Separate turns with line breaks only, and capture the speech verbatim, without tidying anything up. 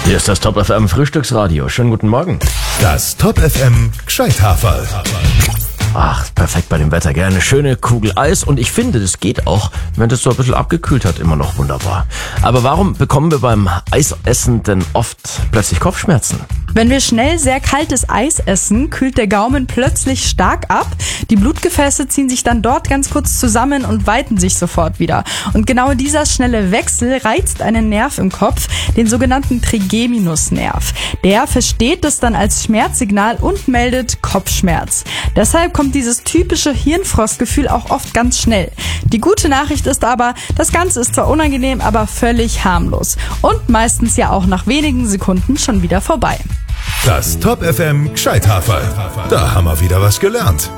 Hier ist das Top F M Frühstücksradio. Schönen guten Morgen.
Das Top F M Gescheithaferl.
Ach, perfekt bei dem Wetter. Gerne eine schöne Kugel Eis. Und ich finde, das geht auch, wenn das so ein bisschen abgekühlt hat, immer noch wunderbar. Aber warum bekommen wir beim Eisessen denn oft plötzlich Kopfschmerzen?
Wenn wir schnell sehr kaltes Eis essen, kühlt der Gaumen plötzlich stark ab. Die Blutgefäße ziehen sich dann dort ganz kurz zusammen und weiten sich sofort wieder. Und genau dieser schnelle Wechsel reizt einen Nerv im Kopf, den sogenannten Trigeminusnerv. Der versteht es dann als Schmerzsignal und meldet Kopfschmerz. Deshalb kommt dieses typische Hirnfrostgefühl auch oft ganz schnell. Die gute Nachricht ist aber, das Ganze ist zwar unangenehm, aber völlig harmlos. Und meistens ja auch nach wenigen Sekunden schon wieder vorbei.
Das Top F M Gescheithaferl. Da haben wir wieder was gelernt.